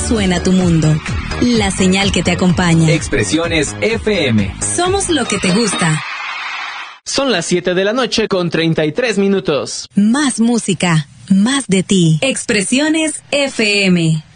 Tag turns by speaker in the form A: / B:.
A: suena tu mundo. La señal que te acompaña.
B: Expresiones FM.
A: Somos lo que te gusta.
C: Son las 7 de la noche con 33 minutos.
A: Más música, más de ti. Expresiones FM.